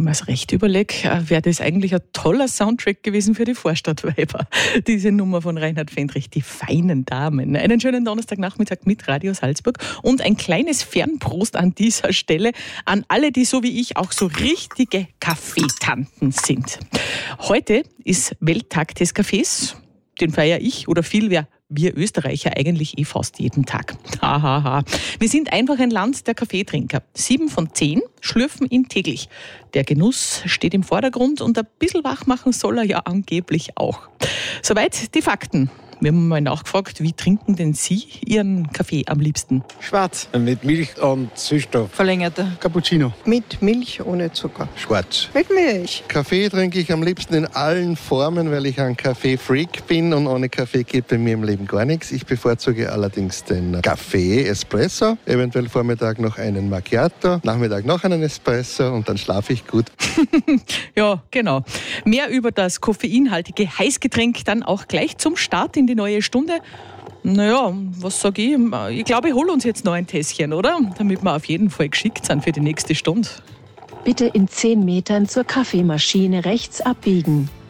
ich mir das recht überlege, wäre das eigentlich ein toller Soundtrack gewesen für die Vorstadtweiber. Diese Nummer von Reinhard Fendrich, die feinen Damen. Einen schönen Donnerstagnachmittag mit Radio Salzburg und ein kleines Fernprost an dieser Stelle an alle, die so wie ich auch so richtige Kaffeetanten sind. Heute ist Welttag des Kaffees. Den feiere ich oder vielmehr wir Österreicher eigentlich fast jeden Tag. Hahaha. Wir sind einfach ein Land der Kaffeetrinker. 7 von 10 schlürfen ihn täglich. Der Genuss steht im Vordergrund und ein bisschen wach machen soll er ja angeblich auch. Soweit die Fakten. Wir haben mal nachgefragt, wie trinken denn Sie Ihren Kaffee am liebsten? Schwarz. Mit Milch und Süßstoff. Verlängerter. Cappuccino. Mit Milch ohne Zucker. Schwarz. Mit Milch. Kaffee trinke ich am liebsten in allen Formen, weil ich ein Kaffee-Freak bin und ohne Kaffee geht bei mir im Leben gar nichts. Ich bevorzuge allerdings den Kaffee-Espresso, eventuell Vormittag noch einen Macchiato, Nachmittag noch einen Espresso und dann schlafe ich gut. Ja, genau. Mehr über das koffeinhaltige Heißgetränk dann auch gleich zum Start in die neue Stunde. Naja, was sage ich? Ich glaube, ich hole uns jetzt noch ein Tässchen, oder? Damit wir auf jeden Fall geschickt sind für die nächste Stunde. Bitte in 10 Metern zur Kaffeemaschine rechts abbiegen.